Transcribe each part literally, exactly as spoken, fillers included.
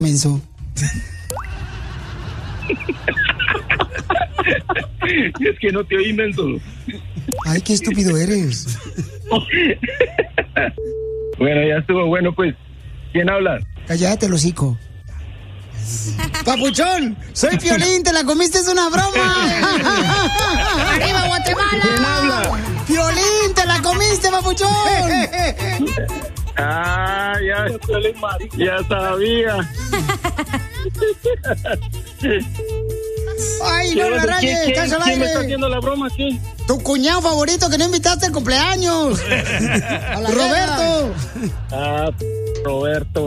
menso. Es que no te oí, menso. Ay, qué estúpido eres. Bueno, ya estuvo. Bueno, pues, ¿quién habla? Cállate, el hocico. Papuchón, soy Piolín, te la comiste, es una broma. ¡Arriba, Guatemala! ¿Quién habla? Piolín, te la comiste, papuchón. Ah, ya, ya sabía. Ay, no la rayes, ¿Quién, estás al ¿quién me aire. está haciendo la broma aquí? Tu cuñado favorito que no invitaste al cumpleaños. A la Roberto. Ah, Roberto.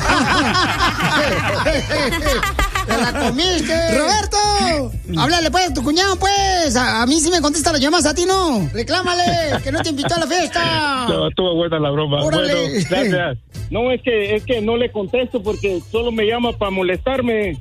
¡Te la comiste! ¡Roberto! Háblale, pues, a tu cuñado, pues. A, a mí sí me contesta las llamadas, a ti no. Reclámale, que no te invitó a la fiesta. No, estuvo buena la broma. Órale. Bueno, gracias. No, es que, es que no le contesto porque solo me llama para molestarme.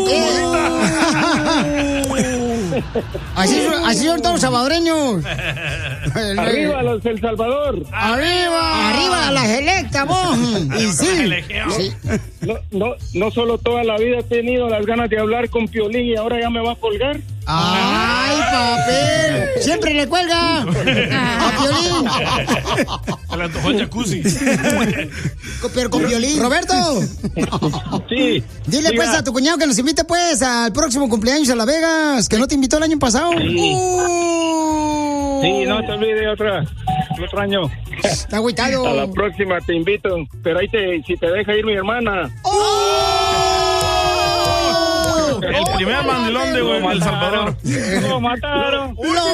Así, así son todos los salvadoreños. Arriba los El Salvador. ¡Arriba! ¡Arriba la selecta, vos! Y sí. Sí. No, no, no solo toda la vida he tenido las ganas de hablar con Piolín y ahora ya me va a colgar. ¡Ay, papel! ¡Siempre le cuelga! ¡A Piolín! Se le antojó el jacuzzi. Pero con Piolín. ¡Roberto! Sí. Dile, diga. pues, a tu cuñado que nos invite, pues, al próximo cumpleaños a Las Vegas, que no te invitó el año pasado. Sí. Uh. Sí, no te olvides otra, otro año. Está agüitado. A la próxima te invito, pero ahí te, si te deja ir mi hermana. ¡Oh! El primer mandilón de güey, El Salvador. Lo mataron. ¡Lo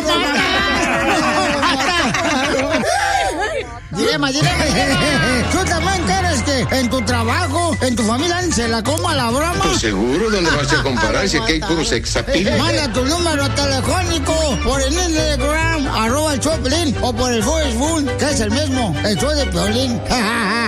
mataron! Dilema, dilema. ¿Tú también quieres que en tu trabajo, en tu familia, se la coma la broma? Pues seguro, ¿dónde vas a comparar si aquí hay puros sexapil? Manda tu número telefónico por el Instagram, arroba el show de Piolín, o por el Facebook, que es el mismo, el show de Piolín.